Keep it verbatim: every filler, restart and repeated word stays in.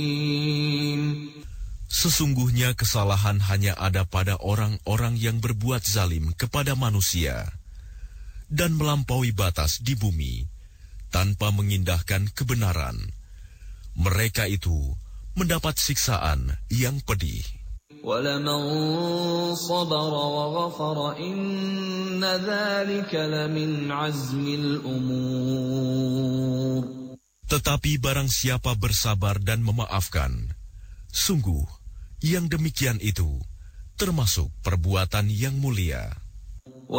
Sesungguhnya kesalahan hanya ada pada orang-orang yang berbuat zalim kepada manusia dan melampaui batas di bumi tanpa mengindahkan kebenaran. Mereka itu mendapat siksaan yang pedih. وَلَمَنْ صَبَرَ وَغَفَرَ إِنَّ ذَلِكَ لَمِنْ عَزْمِ الْأُمُورِ. Tetapi barang siapa bersabar dan memaafkan, sungguh yang demikian itu termasuk perbuatan yang mulia.